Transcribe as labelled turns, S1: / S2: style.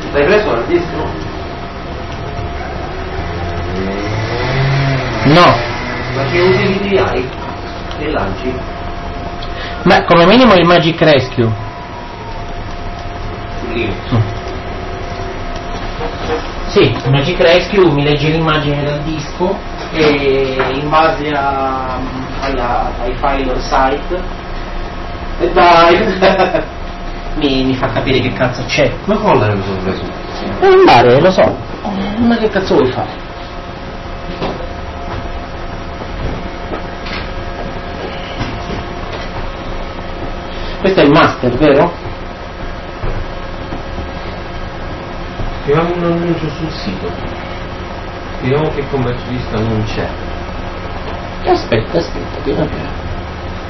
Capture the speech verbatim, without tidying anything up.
S1: L'hai preso dal disco?
S2: No.
S1: Ma che usi l'I D I? E lanci?
S2: Ma come minimo il Magic Rescue.
S1: Su Linux?
S2: Mm. Sì, il Magic Rescue mi legge l'immagine dal disco e in base a, alla, ai file on site
S1: E dai!
S2: mi, mi fa capire che cazzo c'è.
S1: Ma cosa mi sono preso?
S2: È un mare, lo so. Ma che cazzo vuoi fare? Questo è il master, vero?
S1: Abbiamo un annuncio sul sito. Vediamo che commercialista non c'è.
S2: Aspetta, aspetta, piano piano.